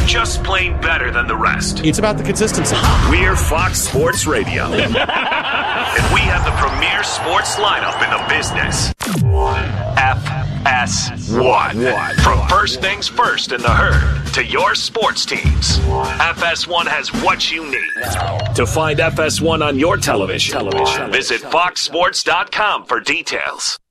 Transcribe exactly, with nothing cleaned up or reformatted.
just plain better than the rest. It's about the consistency. We're Fox Sports Radio. And we have the premier sports lineup in the business. F S one. From first things first in the herd to your sports teams, F S one has what you need. To find F S one on your television, television. visit fox sports dot com for details.